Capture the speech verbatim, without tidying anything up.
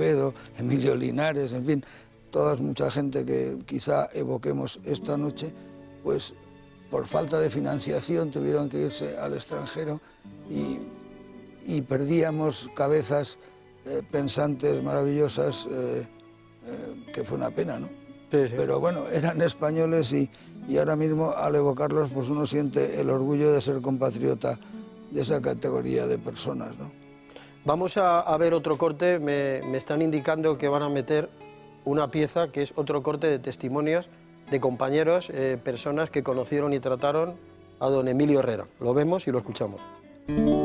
Acevedo, Emilio Linares, en fin, toda mucha gente que quizá evoquemos esta noche, pues por falta de financiación tuvieron que irse al extranjero y, y perdíamos cabezas eh, pensantes maravillosas, eh, eh, que fue una pena, ¿no? Sí, sí. Pero bueno, eran españoles y, y ahora mismo al evocarlos pues uno siente el orgullo de ser compatriota de esa categoría de personas, ¿no? Vamos a, a ver otro corte, me, me están indicando que van a meter una pieza que es otro corte de testimonios de compañeros, eh, personas que conocieron y trataron a don Emilio Herrera. Lo vemos y lo escuchamos.